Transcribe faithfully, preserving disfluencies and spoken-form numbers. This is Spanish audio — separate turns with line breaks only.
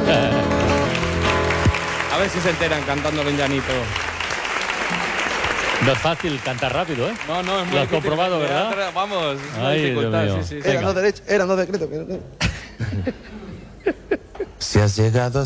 A ver si se enteran cantándolo en llanito.
No es fácil cantar rápido, ¿eh?
No, no, es muy
Lo has
difícil.
comprobado, ¿verdad?
Vamos, es una
Ay,
dificultad,
Dios mío.
sí, sí, sí.
Era no derecho, era no decreto. Que no.
Si has llegado